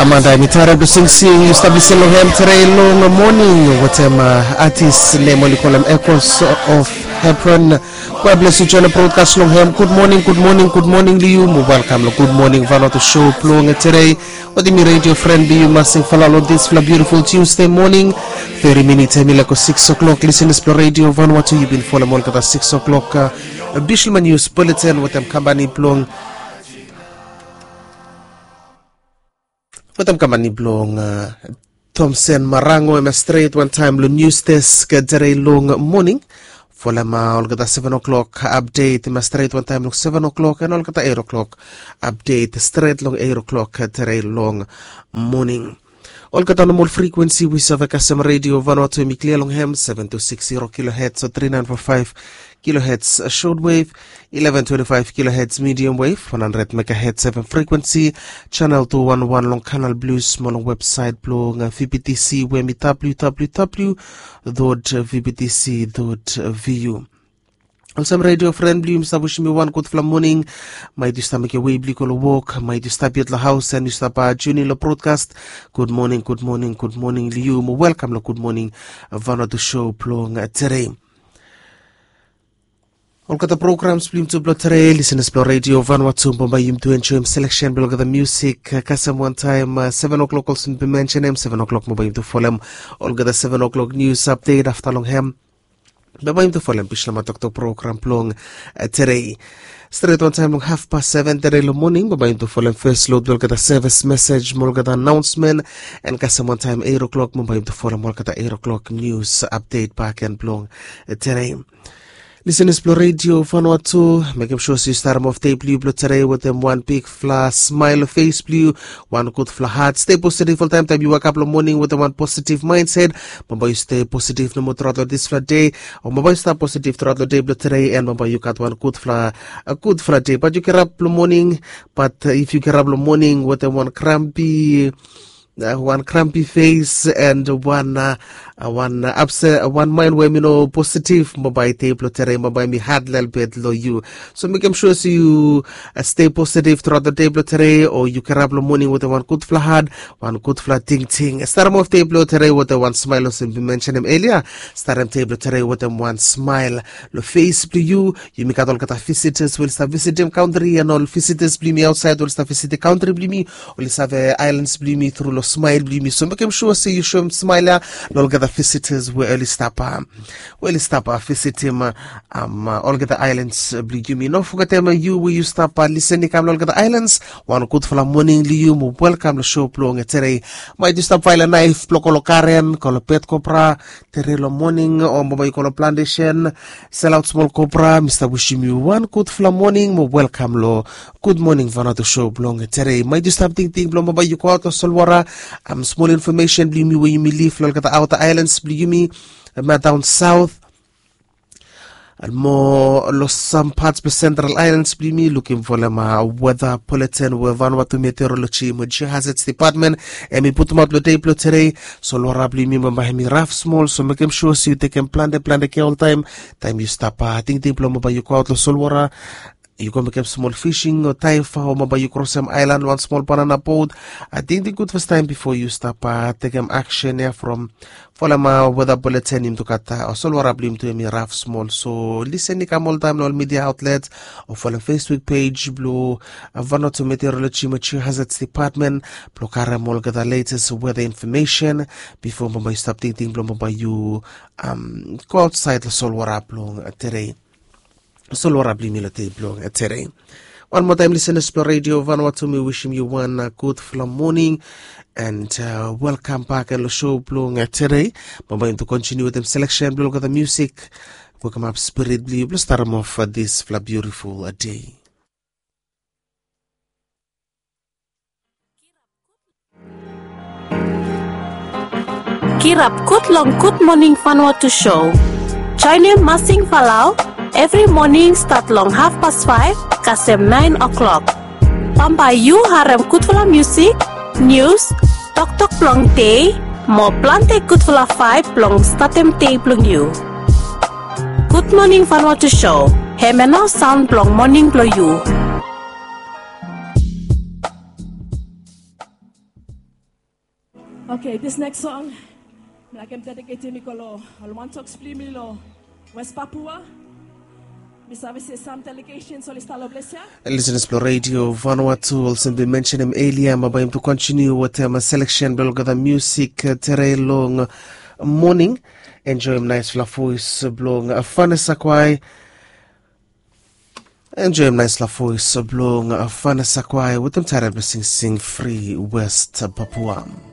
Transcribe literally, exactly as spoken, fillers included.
Amanda mitara busing sing establishing hem today long morning with um artist name we call them Echoes of Hebron. God bless you join the broadcast long hem. Good morning, good morning, good morning to you. Welcome good morning Vano to show plong today. What the radio friend be you must follow this for a beautiful Tuesday morning. thirty minutes time like six o'clock listen to radio Vanuatu you've been following on at six o'clock uh, Bishilman News Bulletin with them company plong with them company plong uh, Thompson Marango em straight one time lo news desk today long morning for them all get seven o'clock update em straight one time long seven o'clock and all get eight o'clock update straight long eight o'clock today long morning. All got on the more frequency we serve a custom radio Vanuatu mi clear long ham seven two six zero kilohertz so three nine four five kilohertz shortwave, eleven twenty-five kilohertz medium wave, one hundred megahertz seven frequency, channel two one one long canal blue small website blog V B T C where mi w w w dot v b t c dot v u. Also, radio friend blue mista wish me one good flam morning. My dista make a way blue call walk. My dista be at the house and dista pa juni lo broadcast. Good morning, good morning, good morning Liu. Welcome lo good morning Vano to show plong today. All got the programs blue to blow today. Listen to Splo Radio Vanuatu Bombayim to enjoy him selection below the music. Kasam one time uh, seven o'clock also be mention him seven o'clock Bombayim to follow him. All got the seven o'clock news update after long ham. Babayim to follow Bishlama Doctor program plong uh, today. Straight on time long half past seven today lo morning. Babayim to follow first load. We'll get a service message. We'll get an announcement. And Kasam one time eight o'clock. Babayim to follow. We'll get the eight o'clock news update back and plong uh, today. Listen to Splo Radio Vanuatu. Make sure you start them off day blue blue today with them one big flash smile face blue, one good fla heart. Stay positive all time time you wake up in the morning with a one positive mindset. Mamba you stay positive no more throughout this fla day. Or Mamba you stay positive throughout the day blue today and Mamba you got one good fla a good fla day. But you get up in the morning, but uh, if you get up in the morning with a one crampy Uh, one crampy face and one uh, uh, one uh, upset uh, one mind where you know positive mobile table terrain mobile me hard little bit low you so make sure so you uh, stay positive throughout the table terrain or you can have the morning with the one good fla hard one good fla ting ting start off table terrain with the one smile as we mentioned him earlier start on table terrain with them one smile the face to you you make all kata visitors will start visiting country and all visitors bring me outside will start visit the country bring me will start uh, islands bring me through smile blue me so make sure say you show him smile all get the visitors where early stop um early stop uh, visit him uh, um uh, all get the islands uh, blue me no forget them uh, you where you stop uh, listen come all get the islands one good for the morning you welcome the show plong today my just stop file a knife plokolo karen call pet copra terelo morning or mobile call plantation sell out small copra Mister wishing you one good for the morning welcome lo good morning Vana to show plong today my just stop think think blom mobile you call to solwara um, small information, believe me, where you may live, look at the outer islands, believe me, um, down south, and more, lost some parts of the central islands, believe me, looking for them, uh, weather bulletin, where Vanuatu Meteorology, Muji Hazards Department, and we put them up the day today, so Laura, believe me, remember him, rough, small, so make them sure so you take and plan the plan the care all time, time you stop, uh, I think they blow by you go out to Solwara. You go make small fishing or taifa or maybe you cross some island, one small banana boat. I think the good first time before you stop, uh, take them action here from Folama weather bulletin him to kata or solwara blim to me rough small. So listen to come all time all media outlets or follow Facebook page blue Vanuatu Meteorology Muji Hazards Department blue caramol get the latest weather information before you stop thinking blue you um go outside the solwara blue today. So Laura Blimilate blog at today. One more time, listen to Splo Radio Vanuatu. Me wishing you one uh, good flam morning and uh, welcome back and the show blog at today. I'm going to continue with them selection blog of the music. Welcome up Spirit Blue. Let's start them off for this fla beautiful uh, day. Kirap kut long good morning Vanuatu show. Join him Masing Falau. Every morning start long half past five, kasem nine o'clock. Pampai you harem kutfula music, news, tok tok plong day, mo plante kutfula five plong statem day plong you. Good morning Vanuatu show. Hemeno sound plong morning plong you. Okay, this next song, like I'm dedicating Mikolo, I want to explain me lo West Papua. Bisavisi some delegation so lista lo bless ya. Listen to Radio Vanuatu also be mentioned him earlier mabayim to continue with um, selection blog the music uh, tere long morning. Enjoy him nice flafois blong afane sakwai. Enjoy him nice flafois blong afane sakwai with them tired sing sing free West Papua.